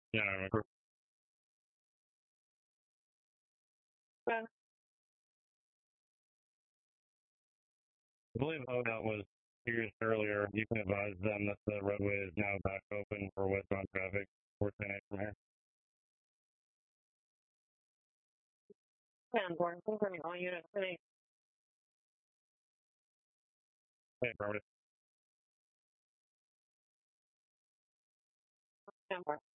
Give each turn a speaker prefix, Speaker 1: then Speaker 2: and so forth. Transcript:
Speaker 1: Yeah, I remember.
Speaker 2: Well,
Speaker 1: I believe ODOT was years earlier. You can advise them that the roadway is now back open for westbound traffic for 10 from here.
Speaker 2: 10 4, confirming all units, 10
Speaker 1: Hey, affirmative.
Speaker 2: 10 4.